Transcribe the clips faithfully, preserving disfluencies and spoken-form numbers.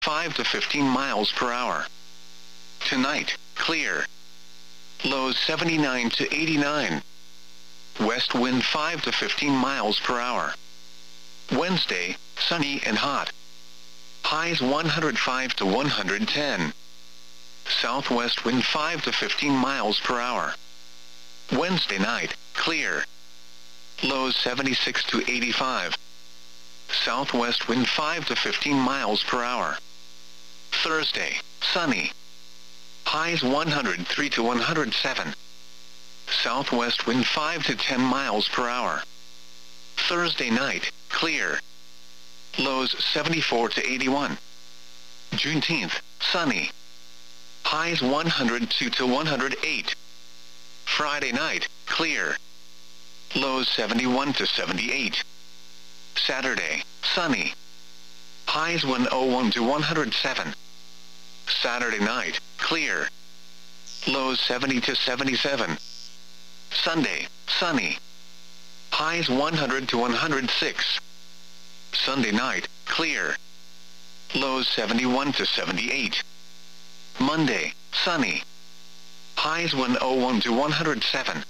five to fifteen miles per hour. Tonight, clear. Lows seventy-nine to eighty-nine. West wind five to fifteen miles per hour. Wednesday, sunny and hot. Highs one hundred five to one hundred ten. Southwest wind five to fifteen miles per hour. Wednesday night, clear. Lows seventy-six to eighty-five. Southwest wind five to fifteen miles per hour. Thursday, sunny. Highs one hundred three to one hundred seven. Southwest wind five to ten miles per hour. Thursday night, clear. Lows seventy-four to eighty-one. Juneteenth, sunny. Highs one hundred two to one hundred eight. Friday night, clear. Lows seventy-one to seventy-eight. Saturday, sunny. Highs one oh one to one hundred seven. Saturday night, clear. Lows seventy to seventy-seven. Sunday, sunny. Highs one hundred to one hundred six. Sunday night, clear. Lows seventy-one to seventy-eight. Monday, sunny. Highs one oh one to one hundred seven.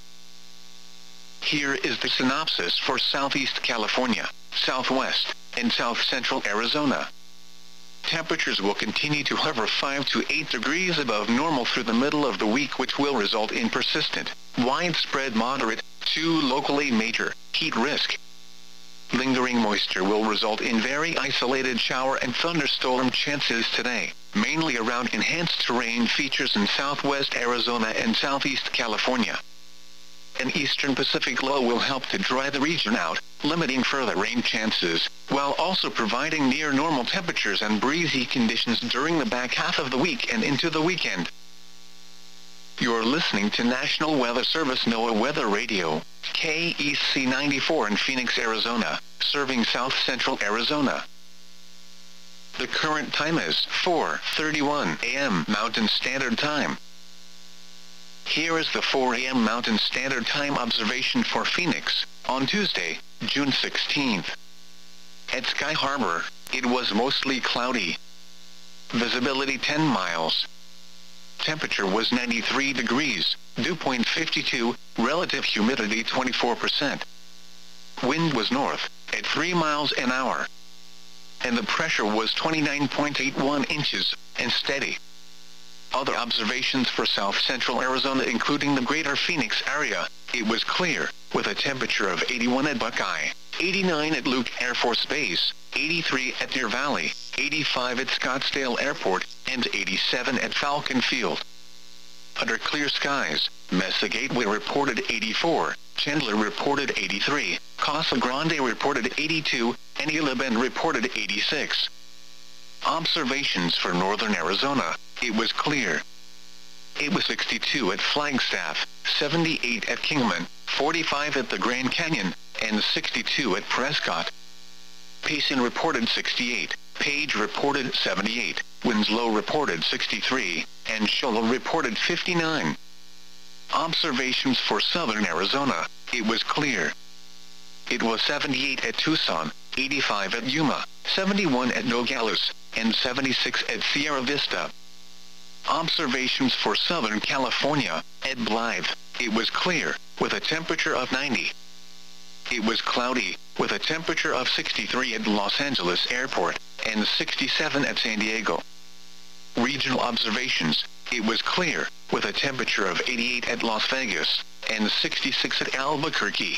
Here is the synopsis for Southeast California, Southwest, and South Central Arizona. Temperatures will continue to hover five to eight degrees above normal through the middle of the week, which will result in persistent, widespread moderate, to locally major, heat risk. Lingering moisture will result in very isolated shower and thunderstorm chances today, mainly around enhanced terrain features in southwest Arizona and southeast California. An eastern Pacific low will help to dry the region out, limiting further rain chances, while also providing near normal temperatures and breezy conditions during the back half of the week and into the weekend. You're listening to National Weather Service NOAA Weather Radio, K E C ninety-four in Phoenix, Arizona, serving south central Arizona. The current time is four thirty-one a m Mountain Standard Time. Here is the four a m Mountain Standard Time observation for Phoenix, on Tuesday, June sixteenth. At Sky Harbor, it was mostly cloudy. Visibility ten miles. Temperature was ninety-three degrees, dew point fifty-two, relative humidity twenty-four percent. Wind was north, at three miles an hour. And the pressure was twenty-nine point eight one inches, and steady. Other observations for south central Arizona including the greater Phoenix area, it was clear, with a temperature of eighty-one at Buckeye, eighty-nine at Luke Air Force Base, eighty-three at Deer Valley, eighty-five at Scottsdale Airport, and eighty-seven at Falcon Field. Under clear skies, Mesa Gateway reported eighty-four, Chandler reported eighty-three, Casa Grande reported eighty-two, and Isla Bend reported eighty-six. Observations for northern Arizona, it was clear. It was sixty-two at Flagstaff, seventy-eight at Kingman, forty-five at the Grand Canyon, and sixty-two at Prescott. Payson reported sixty-eight, Page reported seventy-eight, Winslow reported sixty-three, and Shola reported fifty-nine. Observations for southern Arizona, it was clear. It was seventy-eight at Tucson, eighty-five at Yuma, seventy-one at Nogales, and seventy-six at Sierra Vista. Observations for Southern California, at Blythe, it was clear, with a temperature of ninety. It was cloudy, with a temperature of sixty-three at Los Angeles Airport, and sixty-seven at San Diego. Regional observations, it was clear, with a temperature of eighty-eight at Las Vegas, and sixty-six at Albuquerque.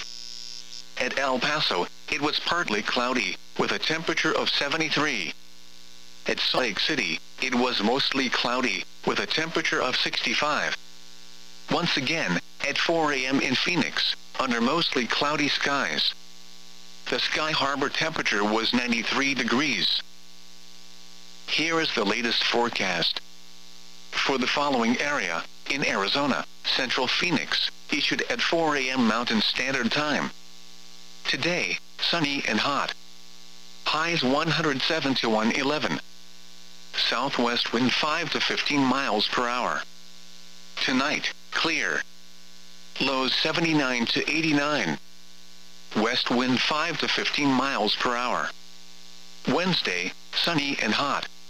At El Paso, it was partly cloudy, with a temperature of seventy-three. At Salt Lake City, it was mostly cloudy, with a temperature of sixty-five. Once again, at four a m in Phoenix, under mostly cloudy skies. The Sky Harbor temperature was ninety-three degrees. Here is the latest forecast. For the following area, in Arizona, Central Phoenix, issued at four a m Mountain Standard Time. Today, sunny and hot. Highs one hundred seven to one eleven. Southwest wind five to fifteen miles per hour. Tonight, clear. Lows seventy-nine to eighty-nine. West wind five to fifteen miles per hour. Wednesday, sunny and hot.